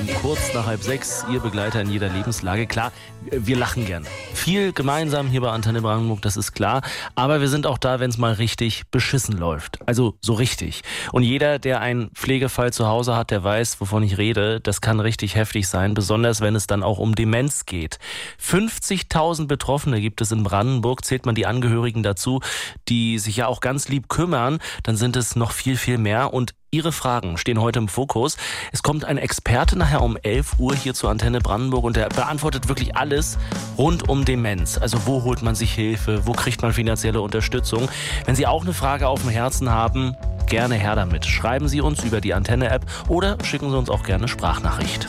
kurz nach 5:30, Ihr Begleiter in jeder Lebenslage. Klar, wir lachen gern. Viel gemeinsam hier bei Antenne Brandenburg, das ist klar. Aber wir sind auch da, wenn es mal richtig beschissen läuft. Also so richtig. Und jeder, der einen Pflegefall zu Hause hat, der weiß, wovon ich rede. Das kann richtig heftig sein, besonders wenn es dann auch um Demenz geht. 50.000 Betroffene gibt es in Brandenburg. Zählt man die Angehörigen dazu, die sich ja auch ganz lieb kümmern, dann sind es noch viel, viel mehr. Und Ihre Fragen stehen heute im Fokus. Es kommt ein Experte nachher um 11 Uhr hier zur Antenne Brandenburg und der beantwortet wirklich alles rund um Demenz. Also wo holt man sich Hilfe, wo kriegt man finanzielle Unterstützung? Wenn Sie auch eine Frage auf dem Herzen haben, gerne her damit. Schreiben Sie uns über die Antenne-App oder schicken Sie uns auch gerne Sprachnachricht.